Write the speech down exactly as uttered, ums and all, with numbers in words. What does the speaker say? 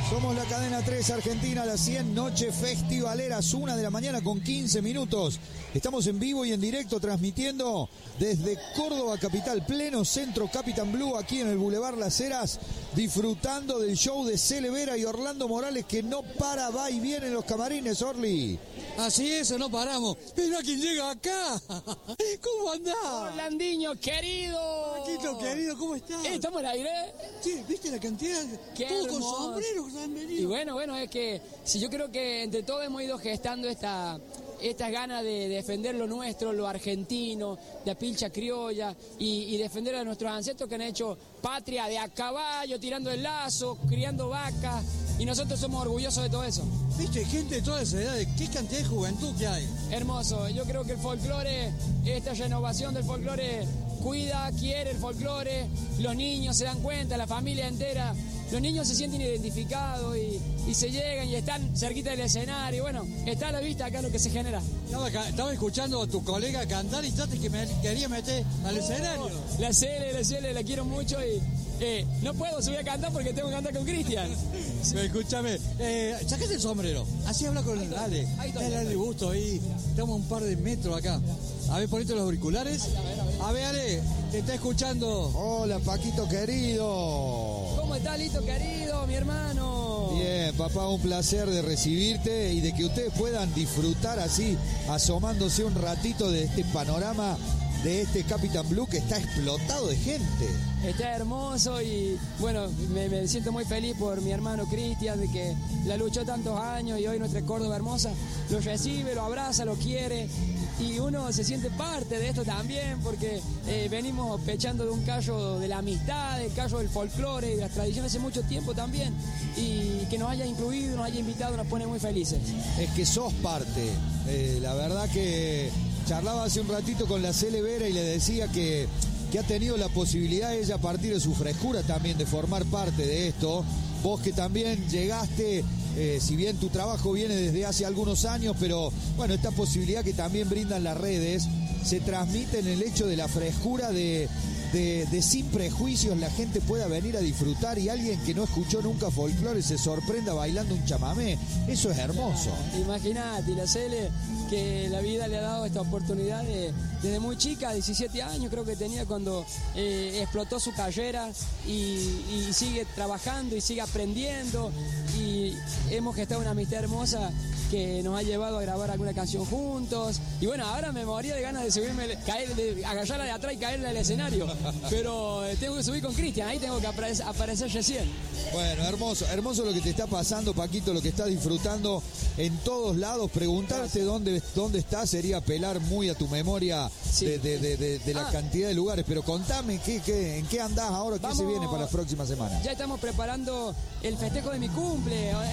Somos la cadena tres Argentina, las cien noches festivaleras, una de la mañana con quince minutos. Estamos en vivo y en directo transmitiendo desde Córdoba capital, pleno centro Capitán Blue, aquí en el Boulevard Las Heras, disfrutando del show de Cele Vera y Orlando Morales, que no para, va y viene en los camarines, Orly. Así es, no paramos. Mira quién llega acá. ¿Cómo andás? Orlandinho, querido. Paquito, querido, ¿cómo estás? Eh, ¿Estamos al aire? Sí, ¿viste la cantidad? Qué Todos con hermoso. sombreros que han venido. Y bueno, bueno, es que si yo creo que entre todos hemos ido gestando esta, estas ganas de defender lo nuestro, lo argentino, la pilcha criolla y, y defender a nuestros ancestros que han hecho patria de a caballo, tirando el lazo, criando vacas, y nosotros somos orgullosos de todo eso. Viste, gente de toda esa edad, qué cantidad de juventud que hay. Hermoso, yo creo que el folclore, esta renovación del folclore cuida, quiere el folclore, los niños se dan cuenta, la familia entera, los niños se sienten identificados y, y se llegan y están cerquita del escenario. Bueno, está a la vista acá lo que se genera. Estaba, estaba escuchando a tu colega cantar y trate que me quería meter al Oh, escenario. La Cele, la Cele, la quiero mucho y eh, no puedo subir a cantar porque tengo que cantar con Cristian. Escúchame, eh, sacate el sombrero, así habla con el Ale, dale, dale gusto ahí, estamos a un par de metros acá. A ver, ponete los auriculares. A ver, Ale, te está escuchando. Hola, Paquito querido. ¿Cómo está, Lito, querido, mi hermano? Bien, papá, un placer de recibirte y de que ustedes puedan disfrutar así, asomándose un ratito de este panorama de este Capitán Blue que está explotado de gente. Está hermoso y bueno, me, me siento muy feliz por mi hermano Cristian, de que la luchó tantos años y hoy nuestra Córdoba hermosa lo recibe, lo abraza, lo quiere y uno se siente parte de esto también porque eh, venimos pechando de un callo de la amistad, del callo del folclore y de las tradiciones hace mucho tiempo también, y que nos haya incluido, nos haya invitado nos pone muy felices. Es que sos parte, eh, la verdad que charlaba hace un ratito con la Cele Vera y le decía que, que ha tenido la posibilidad ella a partir de su frescura también de formar parte de esto. Vos que también llegaste, eh, si bien tu trabajo viene desde hace algunos años, pero bueno, esta posibilidad que también brindan las redes se transmite en el hecho de la frescura de, de, de sin prejuicios la gente pueda venir a disfrutar y alguien que no escuchó nunca folclore se sorprenda bailando un chamamé. Eso es hermoso. Imagínate, la Cele, que la vida le ha dado esta oportunidad de, desde muy chica, diecisiete años creo que tenía cuando eh, explotó su carrera y, y sigue trabajando y sigue aprendiendo y hemos gestado una amistad hermosa que nos ha llevado a grabar alguna canción juntos y bueno, ahora me moría de ganas de subirme, caer, de agarrarla de atrás y caerle al escenario, pero eh, tengo que subir con Cristian, ahí tengo que aparecer, aparecer recién. Bueno, hermoso, hermoso lo que te está pasando, Paquito, lo que estás disfrutando en todos lados. Preguntarte dónde, dónde estás sería apelar muy a tu memoria Sí. de, de, de, de, de la Ah. cantidad de lugares, pero contame qué, qué, en qué andás ahora, qué Vamos, se viene para las próximas semanas. Ya estamos preparando el festejo de mi cumple.